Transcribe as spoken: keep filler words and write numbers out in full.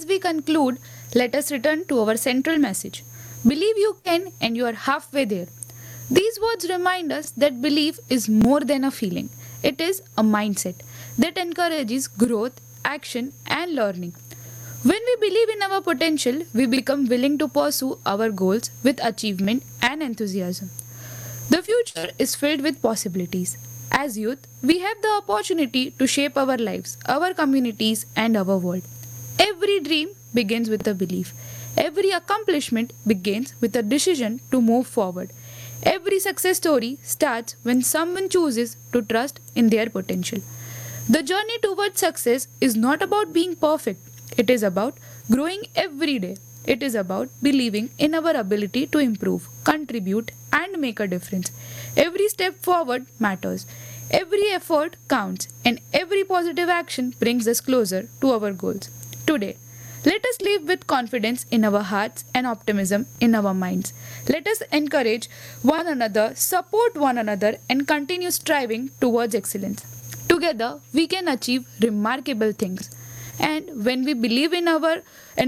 As we conclude, let us return to our central message. Believe you can, and you are halfway there. These words remind us that belief is more than a feeling, it is a mindset that encourages growth, action, and learning. When we believe in our potential, we become willing to pursue our goals with achievement and enthusiasm. The future is filled with possibilities. As youth, we have the opportunity to shape our lives, our communities, and our world. Every dream begins with a belief. Every accomplishment begins with a decision to move forward. Every success story starts when someone chooses to trust in their potential. The journey towards success is not about being perfect, it is about growing every day. It is about believing in our ability to improve, contribute, and make a difference. Every step forward matters. Every effort counts, and every positive action brings us closer to our goals. Today, let us live with confidence in our hearts and optimism in our minds. Let us encourage one another, support one another, and continue striving towards excellence. Together, we can achieve remarkable things. And when we believe in our